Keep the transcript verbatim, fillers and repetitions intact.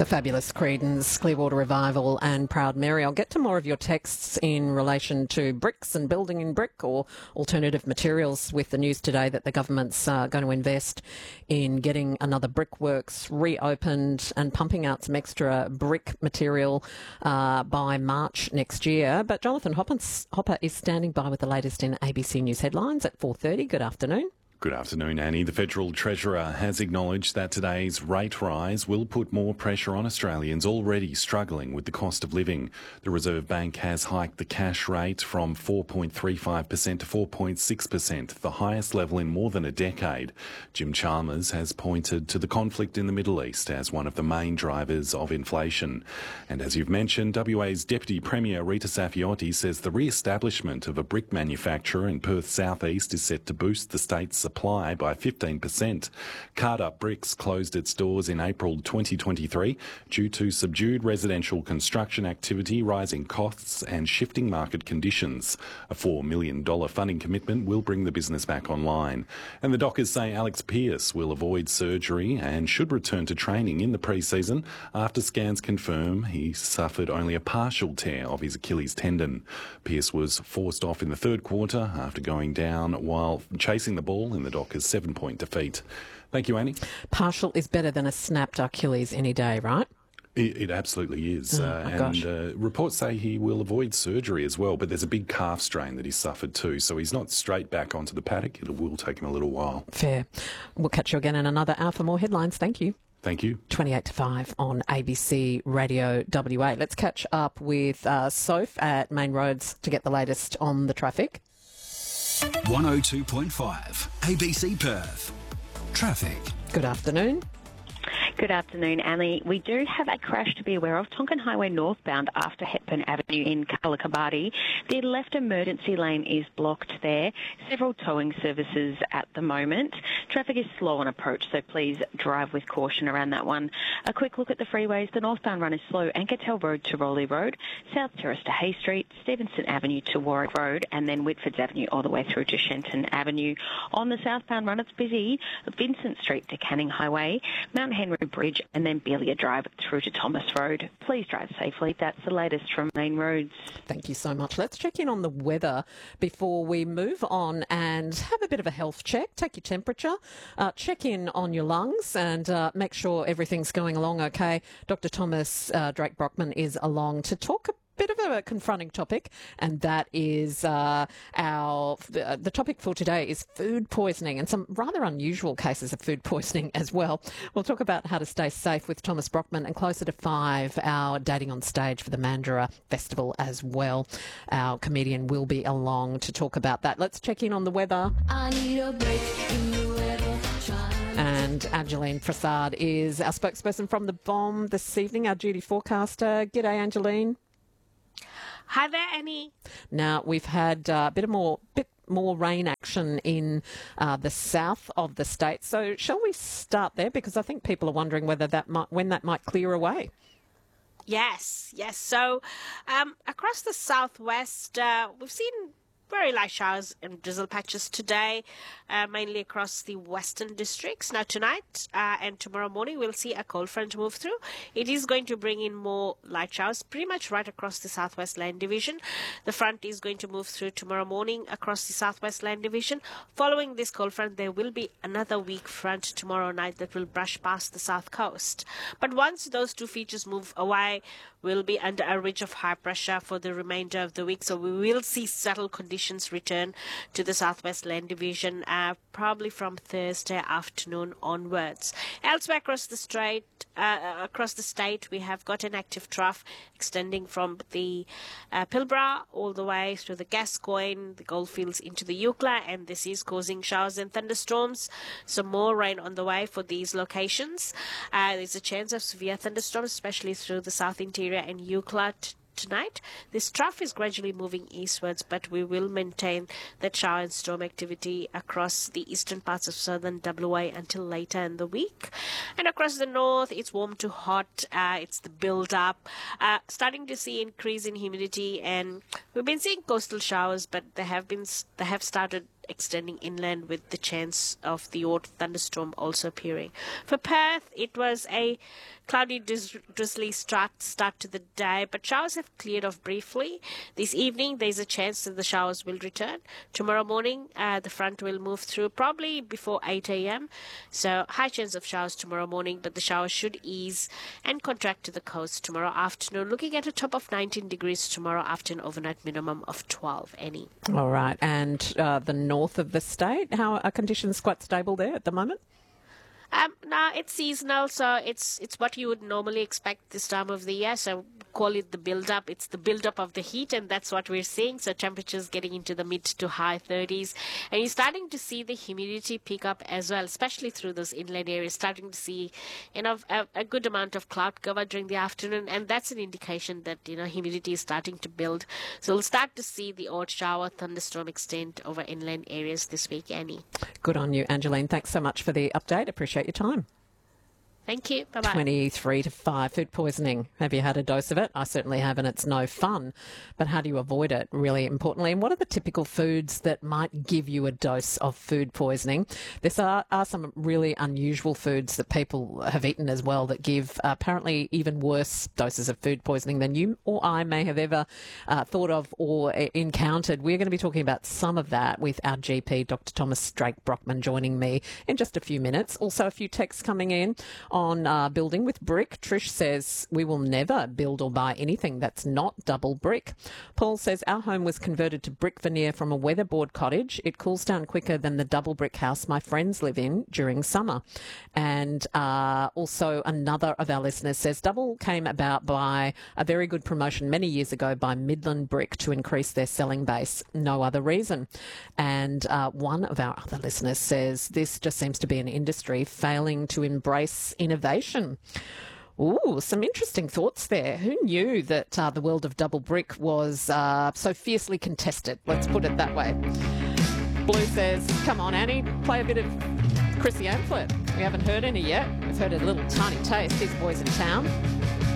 The fabulous Creedence, Clearwater Revival and Proud Mary. I'll get to more of your texts in relation to bricks and building in brick or alternative materials with the news today that the government's uh, going to invest in getting another brickworks reopened and pumping out some extra brick material uh, by March next year. But Jonathan Hopper is standing by with the latest in A B C News headlines at four thirty. Good afternoon. Good afternoon, Annie. The Federal Treasurer has acknowledged that today's rate rise will put more pressure on Australians already struggling with the cost of living. The Reserve Bank has hiked the cash rate from four point three five percent to four point six percent, the highest level in more than a decade. Jim Chalmers has pointed to the conflict in the Middle East as one of the main drivers of inflation. And as you've mentioned, W A's Deputy Premier Rita Saffioti says the re-establishment of a brick manufacturer in Perth's southeast is set to boost the state's supply by fifteen percent. Card Up Bricks closed its doors in April twenty twenty-three due to subdued residential construction activity, rising costs and shifting market conditions. A four million dollars funding commitment will bring the business back online. And the Dockers say Alex Pearce will avoid surgery and should return to training in the pre-season after scans confirm he suffered only a partial tear of his Achilles tendon. Pearce was forced off in the third quarter after going down while chasing the ball in the Dockers' seven-point defeat. Thank you, Annie. Partial is better than a snapped Achilles any day, right? It, it absolutely is. Oh, uh, and uh, reports say he will avoid surgery as well, but there's a big calf strain that he's suffered too, so he's not straight back onto the paddock. It will take him a little while. Fair. We'll catch you again in another hour for more headlines. Thank you. Thank you. twenty-eight to five on A B C Radio W A. Let's catch up with uh, Soph at Main Roads to get the latest on the traffic. one oh two point five A B C Perth. Traffic. Good afternoon. Good afternoon, Annie. We do have a crash to be aware of. Tonkin Highway northbound after Hepburn Avenue in Kalakabadi. The left emergency lane is blocked there. Several towing services at the moment. Traffic is slow on approach, so please drive with caution around that one. A quick look at the freeways. The northbound run is slow. Ankertel Road to Rowley Road, South Terrace to Hay Street, Stevenson Avenue to Warwick Road, and then Whitfords Avenue all the way through to Shenton Avenue. On the southbound run, it's busy. Vincent Street to Canning Highway, Mount Henry Bridge, and then Belia Drive through to Thomas Road. Please drive safely. That's the latest from Main Roads. Thank you so much. Let's check in on the weather before we move on and have a bit of a health check. Take your temperature, uh, check in on your lungs, and uh, make sure everything's going along okay. Doctor Thomas uh, Drake Brockman is along to talk a bit of a confronting topic, and that is uh, our uh, the topic for today is food poisoning and some rather unusual cases of food poisoning as well. We'll talk about how to stay safe with Thomas Brockman, and closer to five, our Dating on Stage for the Mandurah Festival as well. Our comedian will be along to talk about that. Let's check in on the weather. I need a break in the weather. And Angeline Prasad is our spokesperson from the Bomb this evening, our duty forecaster. G'day, Angeline. Hi there, Annie. Now, we've had uh, a bit of more bit more rain action in uh, the south of the state. So shall we start there? Because I think people are wondering whether that might, when that might clear away. Yes, yes. So um, across the southwest, uh, we've seen very light showers and drizzle patches today, uh, mainly across the western districts. Now tonight uh, and tomorrow morning we'll see a cold front move through. It is going to bring in more light showers pretty much right across the southwest land division. The front is going to move through tomorrow morning across the southwest land division. Following this cold front, there will be another weak front tomorrow night that will brush past the south coast. But once those two features move away, we'll be under a ridge of high pressure for the remainder of the week. So we will see settled conditions return to the southwest land division uh, probably from Thursday afternoon onwards. Elsewhere across the strait, uh, across the state, we have got an active trough extending from the uh, Pilbara all the way through the Gascoyne, the Goldfields into the Eucla, and this is causing showers and thunderstorms. Some more rain on the way for these locations. Uh, there's a chance of severe thunderstorms, especially through the south interior and Eucla t- tonight. This trough is gradually moving eastwards, but we will maintain that shower and storm activity across the eastern parts of southern W A until later in the week. And across the north, it's warm to hot. Uh, it's the build-up. Uh, starting to see increase in humidity, and we've been seeing coastal showers, but they have been they have started extending inland with the chance of the odd thunderstorm also appearing. For Perth, it was a cloudy, drizzly start, start to the day, but showers have cleared off briefly. This evening, there's a chance that the showers will return. Tomorrow morning, uh, the front will move through probably before eight a.m. So high chance of showers tomorrow morning, but the showers should ease and contract to the coast tomorrow afternoon. Looking at a top of nineteen degrees tomorrow after an overnight minimum of twelve. Any. All right. And uh, the north of the state, how are conditions quite stable there at the moment? Um, now it's seasonal, so it's it's what you would normally expect this time of the year. So call it the build-up. It's the build-up of the heat, and that's what we're seeing. So temperatures getting into the mid to high thirties, and you're starting to see the humidity pick up as well, especially through those inland areas. Starting to see, you know, a, a good amount of cloud cover during the afternoon, and that's an indication that you know humidity is starting to build. So we'll start to see the odd shower, thunderstorm extend over inland areas this week, Annie. Good on you, Angeline. Thanks so much for the update. Appreciate your time. Thank you. Bye-bye. twenty-three to five. Food poisoning. Have you had a dose of it? I certainly have, and it's no fun. But how do you avoid it, really importantly? And what are the typical foods that might give you a dose of food poisoning? There are, are some really unusual foods that people have eaten as well that give uh, apparently even worse doses of food poisoning than you or I may have ever uh, thought of or uh, encountered. We're going to be talking about some of that with our G P, Doctor Thomas Drake Brockman, joining me in just a few minutes. Also, a few texts coming in on uh, building with brick. Trish says, we will never build or buy anything that's not double brick. Paul says, our home was converted to brick veneer from a weatherboard cottage. It cools down quicker than the double brick house my friends live in during summer. And uh, also another of our listeners says, double came about by a very good promotion many years ago by Midland Brick to increase their selling base. No other reason. And uh, one of our other listeners says, this just seems to be an industry failing to embrace innovation. Ooh, some interesting thoughts there. Who knew that uh, the world of double brick was uh, so fiercely contested? Let's put it that way. Blue says, come on, Annie, play a bit of Chrissy Amphlett. We haven't heard any yet. We've heard a little tiny taste. These boys in town.